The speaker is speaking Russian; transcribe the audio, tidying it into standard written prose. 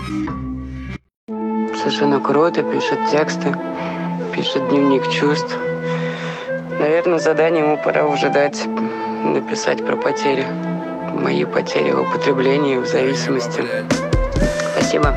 Совершенно круто, пишет тексты, пишет дневник чувств. Наверное, задание ему пора уже дать, написать про потери. Мои потери в употреблении, в зависимости.